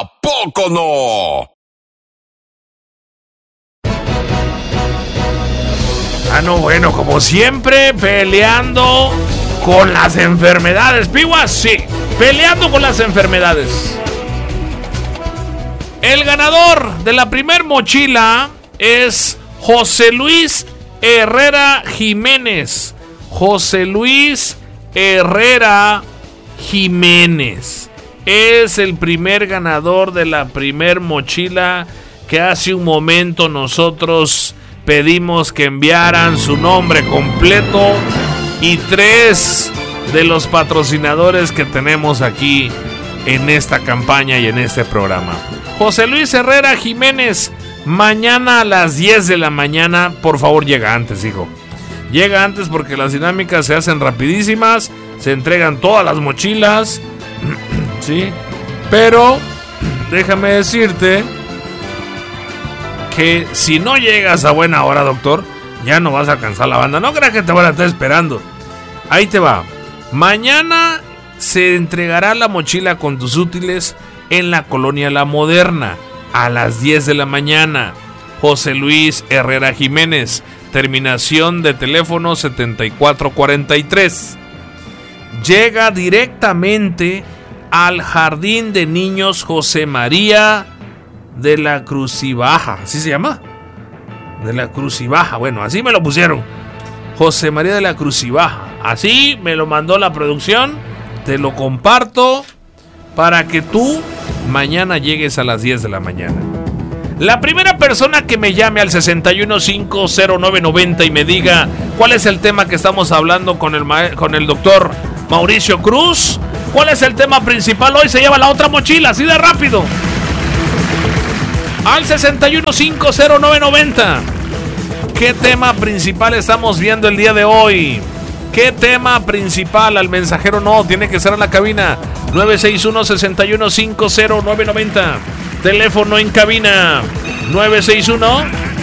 ¿A poco no? No, bueno, como siempre, peleando con las enfermedades. Piwas, sí, peleando con las enfermedades. El ganador de la primer mochila es José Luis Herrera Jiménez. José Luis Herrera Jiménez es el primer ganador de la primer mochila que hace un momento nosotros pedimos que enviaran su nombre completo y 3 de los patrocinadores que tenemos aquí en esta campaña y en este programa. José Luis Herrera Jiménez, mañana a las 10 de la mañana, por favor llega antes, hijo. Llega antes porque las dinámicas se hacen rapidísimas, se entregan todas las mochilas, ¿sí? Pero déjame decirte que si no llegas a buena hora, doctor, ya no vas a alcanzar la banda. No creas que te van a estar esperando. Ahí te va. Mañana se entregará la mochila con tus útiles en la colonia La Moderna a las 10 de la mañana. José Luis Herrera Jiménez, terminación de teléfono 7443. Llega directamente al Jardín de Niños José María de la Crucibaja, ¿así se llama? De la Crucibaja, bueno, así me lo pusieron. José María de la Crucibaja, así me lo mandó la producción. Te lo comparto para que tú mañana llegues a las 10 de la mañana. La primera persona que me llame al 6150990 y me diga cuál es el tema que estamos hablando con el doctor Mauricio Cruz, cuál es el tema principal hoy, se lleva la otra mochila, así de rápido. Al 6150990. ¿Qué tema principal estamos viendo el día de hoy? ¿Qué tema principal? Al mensajero no, tiene que ser a la cabina. 961-6150990. Teléfono en cabina 961